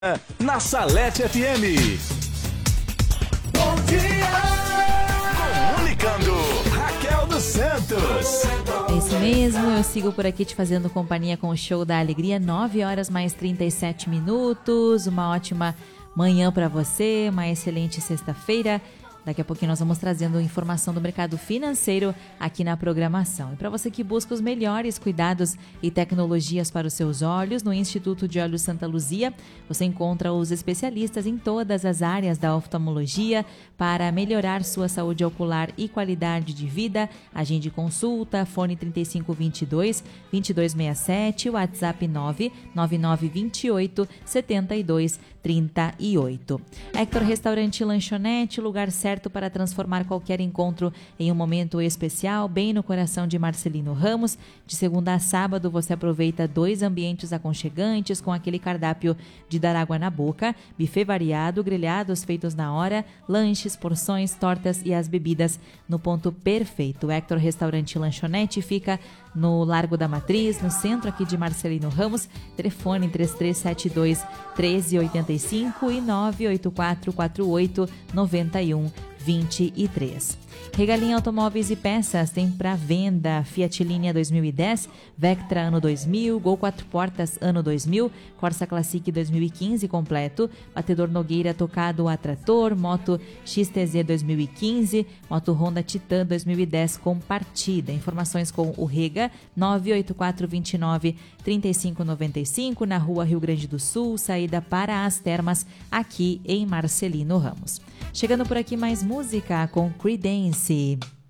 Na Salete FM. Bom dia! Comunicando, Raquel dos Santos. É isso mesmo, eu sigo por aqui te fazendo companhia com o Show da Alegria, 9 horas mais 37 minutos. Uma ótima manhã para você, uma excelente sexta-feira. Daqui a pouquinho nós vamos trazendo informação do mercado financeiro aqui na programação. E para você que busca os melhores cuidados e tecnologias para os seus olhos, no Instituto de Olhos Santa Luzia, você encontra os especialistas em todas as áreas da oftalmologia para melhorar sua saúde ocular e qualidade de vida. Agende consulta, fone 3522-2267, WhatsApp 99928-7238. Hector Restaurante e Lanchonete, lugar certo para transformar qualquer encontro em um momento especial, bem no coração de Marcelino Ramos. De segunda a sábado você aproveita 2 ambientes aconchegantes com aquele cardápio de dar água na boca, buffet variado, grelhados feitos na hora, lanches, porções, tortas e as bebidas no ponto perfeito. O Hector Restaurante e Lanchonete fica no Largo da Matriz, no centro aqui de Marcelino Ramos. Telefone 3372-1385 e 98448-9123. Regalinha Automóveis e Peças tem para venda Fiat Linea 2010, Vectra ano 2000, Gol 4 portas ano 2000, Corsa Classic 2015 completo, batedor Nogueira tocado a trator, moto XTZ 2015, moto Honda Titan 2010 com partida. Informações com o Rega 98429-3595 na Rua Rio Grande do Sul, saída para as Termas aqui em Marcelino Ramos. Chegando por aqui mais música com Creedence.